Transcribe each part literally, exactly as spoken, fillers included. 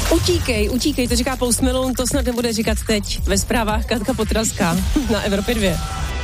Utíkej, utíkej, to říká Post Malone, to snad nebude říkat teď ve zprávách Katka Potraská na Evropě dva.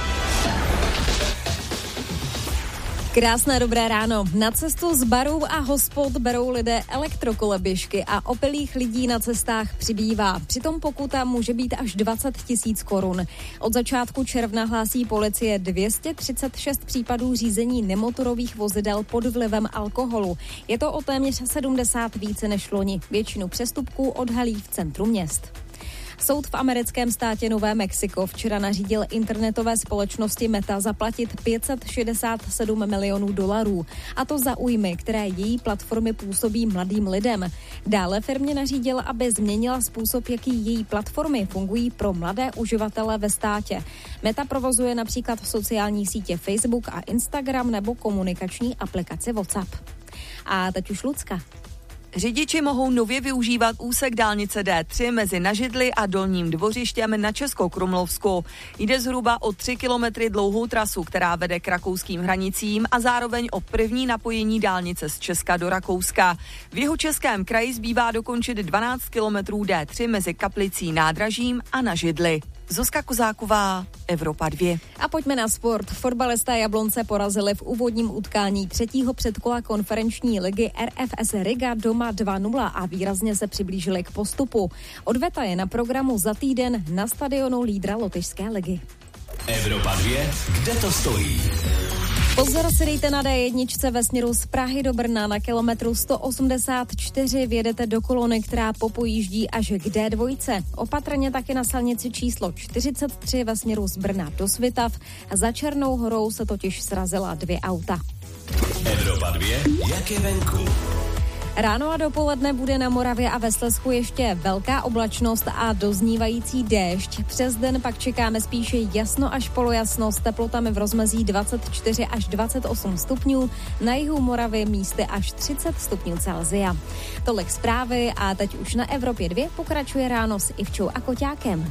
Krásné dobré ráno. Na cestu z barů a hospod berou lidé elektrokoleběžky a opilých lidí na cestách přibývá. Přitom pokuta může být až dvacet tisíc korun. Od začátku června hlásí policie dvě stě třicet šest případů řízení nemotorových vozidel pod vlivem alkoholu. Je to o téměř sedmdesát více než loni. Většinu přestupků odhalí v centru měst. Soud v americkém státě Nové Mexiko včera nařídil internetové společnosti Meta zaplatit pět set šedesát sedm milionů dolarů. A to za újmy, které její platformy působí mladým lidem. Dále firmě nařídil, aby změnila způsob, jaký její platformy fungují pro mladé uživatele ve státě. Meta provozuje například sociální sítě Facebook a Instagram nebo komunikační aplikaci WhatsApp. A teď už Lucka. Řidiči mohou nově využívat úsek dálnice D tři mezi Nažidly a Dolním Dvořištěm na Českokrumlovsku. Jde zhruba o tři kilometry dlouhou trasu, která vede k rakouským hranicím a zároveň o první napojení dálnice z Česka do Rakouska. V Jihočeském kraji zbývá dokončit dvanáct kilometrů D tři mezi Kaplicí Nádražím a Nažidly. Zuzka Kozáková, Evropa dva. A pojďme na sport. Fotbalisté Jablonce porazili v úvodním utkání třetího předkola konferenční ligy R F S Riga doma dva nula a výrazně se přiblížili k postupu. Odveta je na programu za týden na stadionu lídra lotyšské ligy. Evropa dva, kde to stojí? Pozor si dejte na D jedna ve směru z Prahy do Brna na kilometru sto osmdesát čtyři, vjedete do kolony, která popojíždí až k D dva. Opatrně taky na silnici číslo čtyřicet tři ve směru z Brna do Svitav. Za Černou horou se totiž srazila dvě auta. Evropa dva, jak je venku? Ráno a dopoledne bude na Moravě a ve Slezsku ještě velká oblačnost a doznívající déšť. Přes den pak čekáme spíše jasno až polojasno s teplotami v rozmezí dvacet čtyři až dvacet osm stupňů, na jihu Moravy místy až třicet stupňů Celsia. Tolik zprávy a teď už na Evropě dva pokračuje ráno s Ivčou a Koťákem.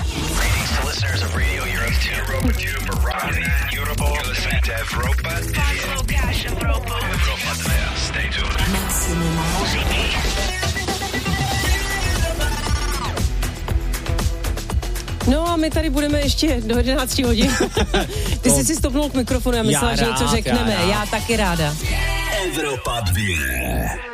No a my tady budeme ještě do jedenácti hodin. Ty jsi si stopnul k mikrofonu a myslela, že něco řekneme. Já, já taky ráda. Evropa dva.